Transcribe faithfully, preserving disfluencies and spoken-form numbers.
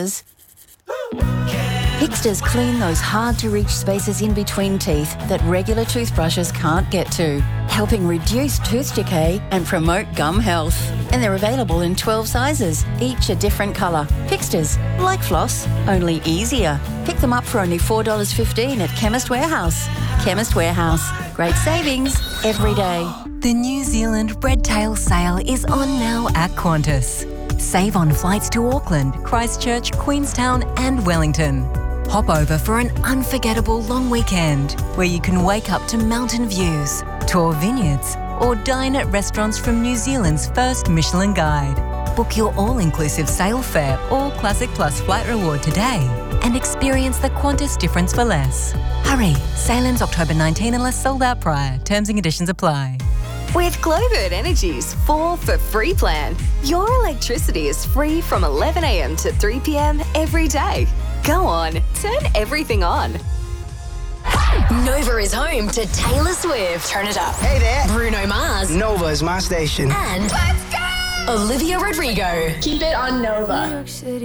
Fixters clean those hard-to-reach spaces in between teeth that regular toothbrushes can't get to, helping reduce tooth decay and promote gum health. And they're available in twelve sizes, each a different colour. Fixters, like floss, only easier. Pick them up for only four dollars fifteen at Chemist Warehouse. Chemist Warehouse. Great savings every day. The New Zealand Red Tail Sale is on now at Qantas. Save on flights to Auckland, Christchurch, Queenstown and Wellington. Hop over for an unforgettable long weekend where you can wake up to mountain views, tour vineyards or dine at restaurants from New Zealand's first Michelin Guide. Book your all-inclusive sail fare or Classic Plus flight reward today and experience the Qantas difference for less. Hurry, sail ends October nineteenth unless sold out prior. Terms and conditions apply. With Glowbird Energy's four for free plan, your electricity is free from eleven a m to three p m every day. Go on, turn everything on. Nova is home to Taylor Swift. Turn it up. Hey there. Bruno Mars. Nova is my station. And Let's go! Olivia Rodrigo. Keep it on Nova.